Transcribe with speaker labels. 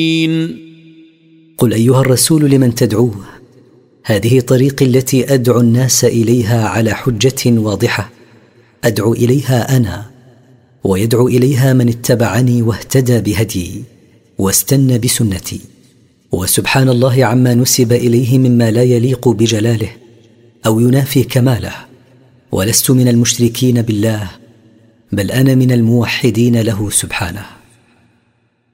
Speaker 1: قل أيها الرسول لمن تدعوه: هذه طريقي التي أدعو الناس إليها على حجة واضحة، أدعو إليها أنا، ويدعو إليها من اتبعني واهتدى بهديي واستنى بسنتي. وسبحان الله عما نسب إليه مما لا يليق بجلاله أو ينافي كماله، ولست من المشركين بالله، بل أنا من الموحدين له سبحانه.